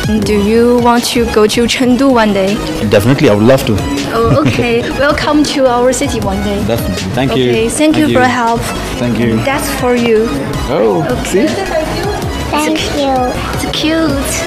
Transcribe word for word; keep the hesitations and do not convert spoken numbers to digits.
Do you want to go to Chengdu one day? Definitely, I would love to. Oh, okay. Welcome to our city one day. Definitely. Thank you. Okay, thank, you for help. Thank you. That's for you. Oh, see? Thank you. It's cute.